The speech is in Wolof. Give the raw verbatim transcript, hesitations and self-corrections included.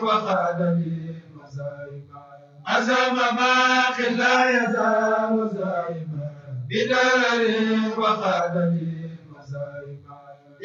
وخادني مزايما عزم ما خلا يزال زائما بدرر وخادني